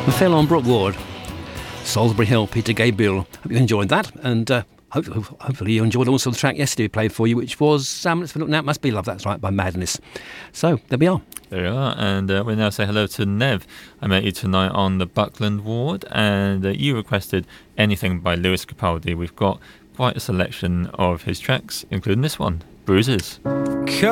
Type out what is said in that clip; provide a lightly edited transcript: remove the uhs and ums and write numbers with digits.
Phil on Brook Ward, Salisbury Hill, Peter Gabriel. Hope you enjoyed that, and hopefully you enjoyed also the track yesterday we played for you, which was Let's Look Now, It Must Be Love, that's right, by Madness. So, there we are. There we are, and we now say hello to Nev. I met you tonight on the Buckland Ward, and you requested anything by Lewis Capaldi. We've got quite a selection of his tracks, including this one, Bruises.